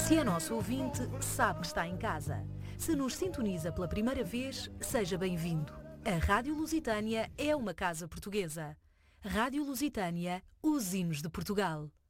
Se é nosso ouvinte, sabe que está em casa. Se nos sintoniza pela primeira vez, seja bem-vindo. A Rádio Lusitânia é uma casa portuguesa. Rádio Lusitânia, os hinos de Portugal.